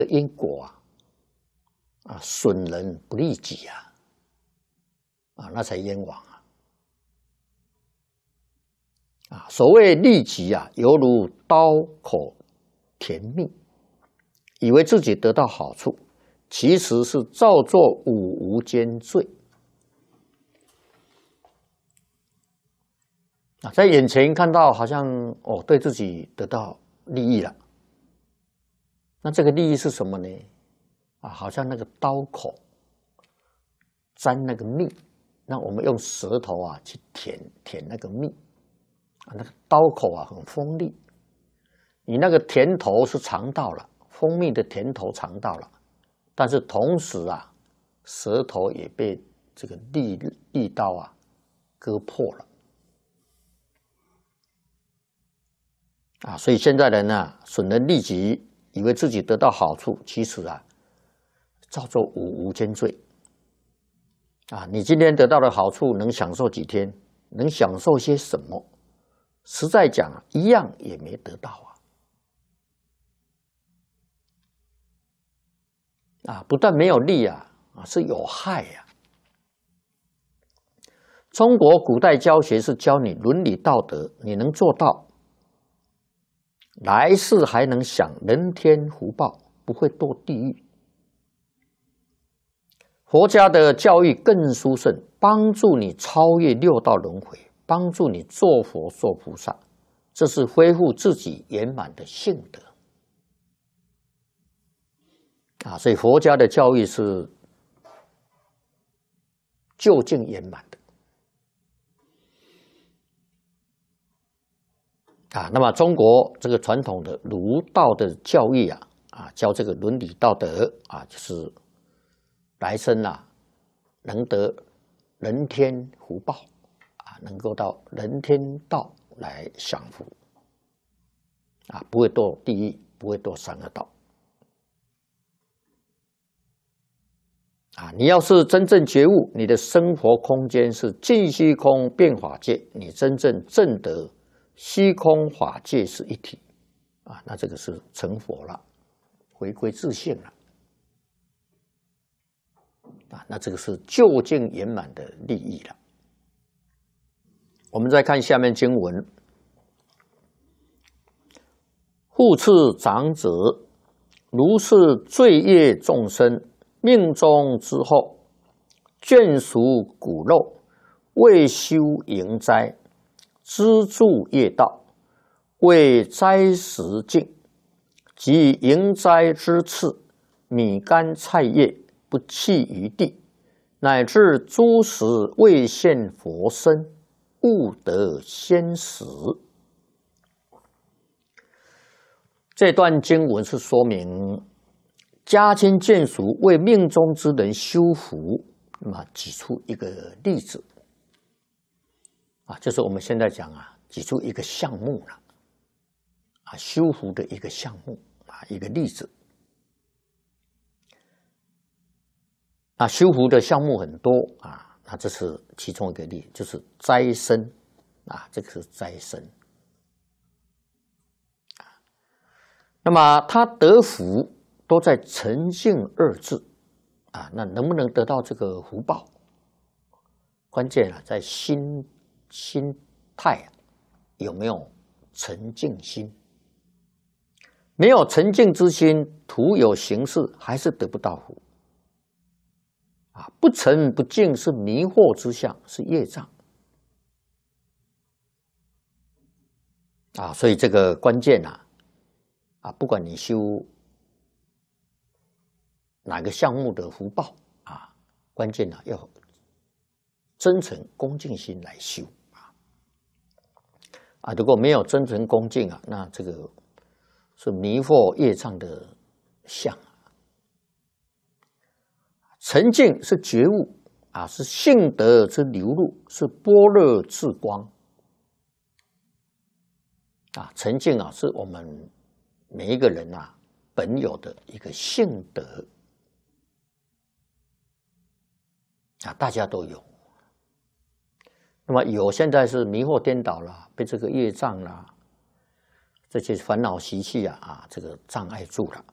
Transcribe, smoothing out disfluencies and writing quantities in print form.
因果损人不利己那才冤枉所谓利己犹如刀口甜蜜，以为自己得到好处，其实是造作五无间罪在眼前看到好像对自己得到利益了，那这个利益是什么呢？好像那个刀口沾那个蜜，那我们用舌头去舔那个蜜那个刀口很锋利，你那个甜头是尝到了，蜂蜜的甜头尝到了，但是同时舌头也被这个利刀割破了所以现在人损人利己，以为自己得到好处，其实造作五无间罪你今天得到的好处能享受几天，能享受些什么？实在讲一样也没得到不但没有利是有害中国古代教学是教你伦理道德，你能做到，来世还能享人天福报，不会堕地狱。佛家的教育更殊胜，帮助你超越六道轮回，帮助你做佛做菩萨，这是恢复自己圆满的性德所以佛家的教育是究竟圆满的那么中国这个传统的儒道的教育教这个伦理道德就是来生能得人天福报能够到人天道来享福不会堕地狱，不会堕三恶道你要是真正觉悟，你的生活空间是尽虚空遍法界，你真正证得虚空法界是一体那这个是成佛了，回归自性了那这个是究竟圆满的利益了。我们再看下面经文：复次长者，如是罪业众生，命中之后，眷属骨肉，未修营斋，资助业道，为斋食净，及营斋之次，米干菜叶不弃于地，乃至诸食未现佛身，勿得先食。这段经文是说明家亲眷属为命中之人修福，那么举出一个例子就是我们现在讲举出一个项目了修福的一个项目一个例子修福的项目很多那这是其中一个例，就是斋生这个是斋生那么他得福都在诚信二字那能不能得到这个福报，关键在心态有没有沉静心，没有沉静之心，徒有形式，还是得不到福不沉不静是迷惑之相，是业障所以这个关键不管你修哪个项目的福报关键要真诚恭敬心来修如果没有真诚恭敬那这个是迷惑业障的相沉静是觉悟是性德之流露，是般若之光沉静是我们每一个人本有的一个性德大家都有。那么有现在是迷惑颠倒了，被这个业障这些烦恼习气这个障碍住了